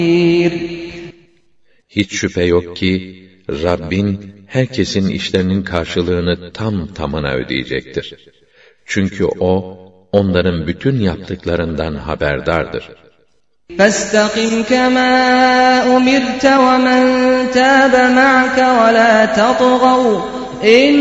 Hiç şüphe yok ki Rabbin herkesin işlerinin karşılığını tam tamına ödeyecektir. Çünkü O onların bütün yaptıklarından haberdardır. فَاسْتَقِمْ كَمَا أُمِرْتَ وَمَنْ تَابَ مَعَكَ وَلَا تَطْغَوْا